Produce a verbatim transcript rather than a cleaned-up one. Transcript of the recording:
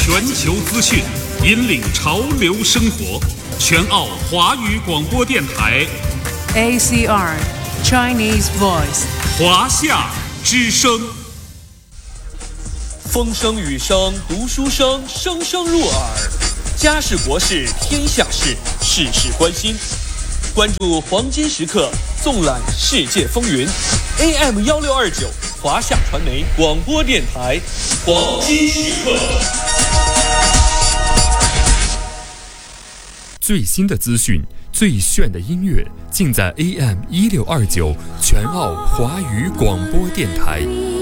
全球资讯，引领潮流生活。全澳华语广播电台 A C R Chinese Voice 华夏之声。 风声雨声读书声，声声入耳。家事国事天下事，事事关心。关注黄金时刻，纵览世界风云。A M 幺六二九华夏传媒广播电台，黄金时刻。 最新的资讯，最炫的音乐，尽在 A M 一六二九全澳华语广播电台。